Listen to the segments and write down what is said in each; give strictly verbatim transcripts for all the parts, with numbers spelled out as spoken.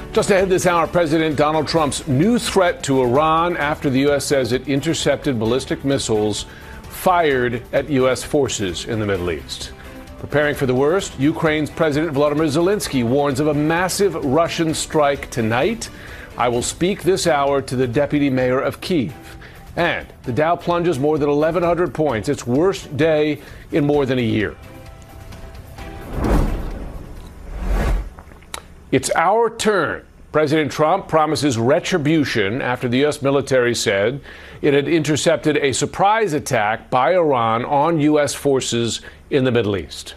Just ahead this hour, President Donald Trump's new threat to Iran after the U S says it intercepted ballistic missiles fired at U S forces in the Middle East. Preparing for the worst, Ukraine's President Volodymyr Zelensky warns of a massive Russian strike tonight. I will speak this hour to the deputy mayor of Kyiv. And the Dow plunges more than eleven hundred points, its worst day in more than a year. It's our turn. President Trump promises retribution after the U S military said it had intercepted a surprise attack by Iran on U S forces in the Middle East.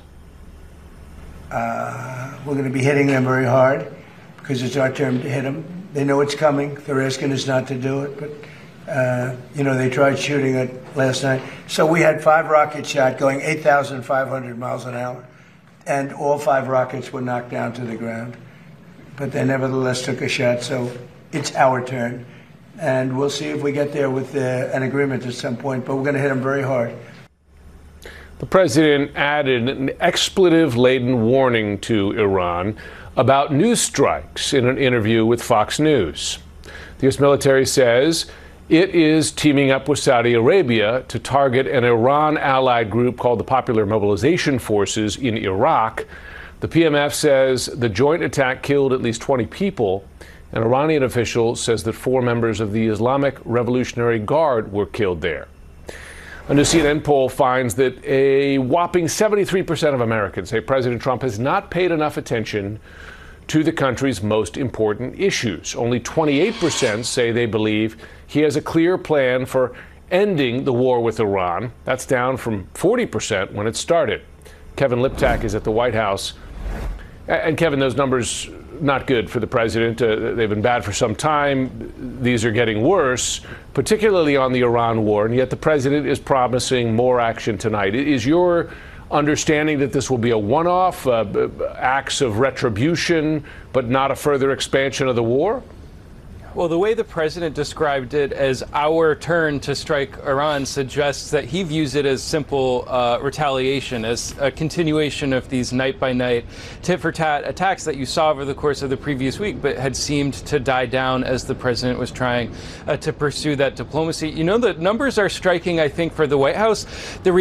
Uh, we're going to be hitting them very hard because it's our turn to hit them. They know it's coming. They're asking us not to do it, but, uh, you know, they tried shooting it last night. So we had five rockets shot going eight thousand five hundred miles an hour, and all five rockets were knocked down to the ground. But they nevertheless took a shot, so it's our turn. And we'll see if we get there with uh, an agreement at some point, but we're going to hit them very hard. The president added an expletive-laden warning to Iran about new strikes in an interview with Fox News. The U S military says it is teaming up with Saudi Arabia to target an Iran-allied group called the Popular Mobilization Forces in Iraq. The P M F says the joint attack killed at least twenty people. An Iranian official says that four members of the Islamic Revolutionary Guard were killed there. A new C N N poll finds that a whopping seventy-three percent of Americans say President Trump has not paid enough attention to the country's most important issues. Only twenty-eight percent say they believe he has a clear plan for ending the war with Iran. That's down from forty percent when it started. Kevin Liptak is at the White House. And Kevin, those numbers not good for the president. Uh, they've been bad for some time. These are getting worse, particularly on the Iran war. And yet the president is promising more action tonight. Is your understanding that this will be a one-off, uh, acts of retribution, but not a further expansion of the war? Well, the way the president described it as our turn to strike Iran suggests that he views it as simple uh, retaliation, as a continuation of these night-by-night tit-for-tat attacks that you saw over the course of the previous week, but had seemed to die down as the president was trying uh, to pursue that diplomacy. You know, the numbers are striking, I think, for the White House. The